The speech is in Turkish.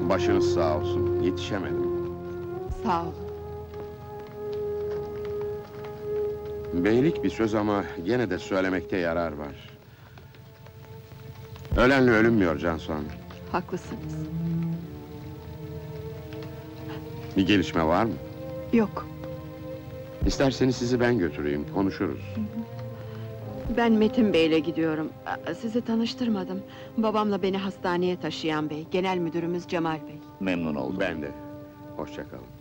Başınız sağ olsun, yetişemedim. Sağ ol. Beylik bir söz ama gene de söylemekte yarar var. Ölenle ölünmüyor Cansu Hanım. Haklısınız. Bir gelişme var mı? Yok, İsterseniz sizi ben götüreyim, konuşuruz. ben Metin Bey'le gidiyorum. Sizi tanıştırmadım. Babamla beni hastaneye taşıyan bey, genel müdürümüz Cemal Bey. Memnun oldum. Ben de. Hoşça kalın.